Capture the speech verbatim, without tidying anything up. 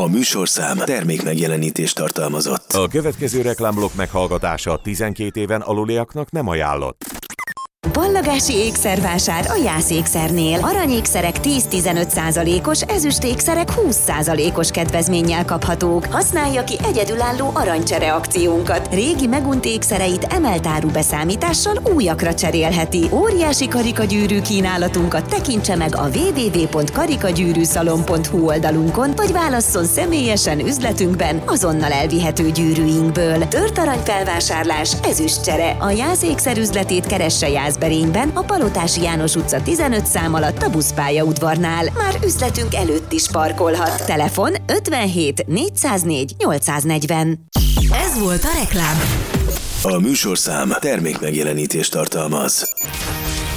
A műsorszám termék megjelenítést tartalmazott. A következő reklámblokk meghallgatása tizenkét éven aluliaknak nem ajánlott. Ballagási ékszervásár a Jász Ékszernél. Aranyékszerek tíz-tizenöt százalékos, ezüstékszerek húsz százalékos kedvezménnyel kaphatók. Használja ki egyedülálló aranycsere akciónkat. Régi megunt ékszereit emelt áru beszámítással újakra cserélheti. Óriási karikagyűrű kínálatunkat tekintse meg a double-u double-u double-u pont karikagyűrűszalon pont hu oldalunkon, vagy válasszon személyesen üzletünkben azonnal elvihető gyűrűinkből. Tört aranyfelvásárlás, ezüstcsere. A Jász Ékszer üzletét keresse Jászberényben, a Palotási János utca tizenöt szám alatt a buszpálya udvarnál. Már üzletünk előtt is parkolhat. Telefon ötvenhét négyszáznégy nyolcszáznegyven. Ez volt a reklám. A műsorszám termék megjelenítést tartalmaz.